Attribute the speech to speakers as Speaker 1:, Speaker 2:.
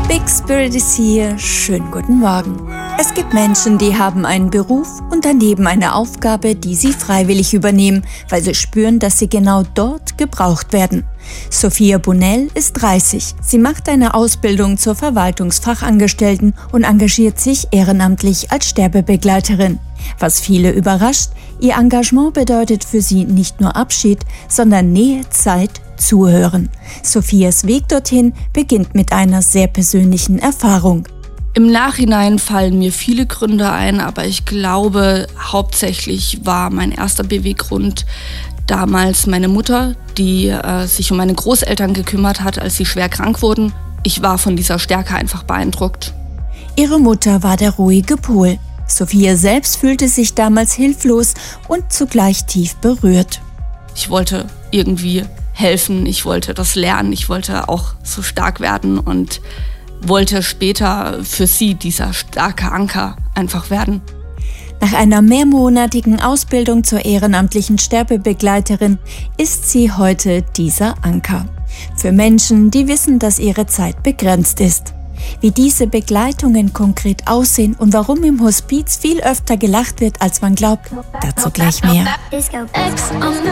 Speaker 1: Big Spirit ist hier. Schönen guten Morgen. Es gibt Menschen, die haben einen Beruf und daneben eine Aufgabe, die sie freiwillig übernehmen, weil sie spüren, dass sie genau dort gebraucht werden. Sophia Bunell ist 30. Sie macht eine Ausbildung zur Verwaltungsfachangestellten und engagiert sich ehrenamtlich als Sterbebegleiterin. Was viele überrascht, ihr Engagement bedeutet für sie nicht nur Abschied, sondern Nähe, Zeit, Zuhören. Sophias Weg dorthin beginnt mit einer sehr persönlichen Erfahrung.
Speaker 2: Im Nachhinein fallen mir viele Gründe ein, aber ich glaube, hauptsächlich war mein erster Beweggrund damals meine Mutter, die sich um meine Großeltern gekümmert hat, als sie schwer krank wurden. Ich war von dieser Stärke einfach beeindruckt.
Speaker 1: Ihre Mutter war der ruhige Pol. Sophia selbst fühlte sich damals hilflos und zugleich tief berührt.
Speaker 2: Ich wollte irgendwie helfen, ich wollte das lernen, ich wollte auch so stark werden und wollte später für sie dieser starke Anker einfach werden.
Speaker 1: Nach einer mehrmonatigen Ausbildung zur ehrenamtlichen Sterbebegleiterin ist sie heute dieser Anker. Für Menschen, die wissen, dass ihre Zeit begrenzt ist. Wie diese Begleitungen konkret aussehen und warum im Hospiz viel öfter gelacht wird, als man glaubt, dazu gleich mehr.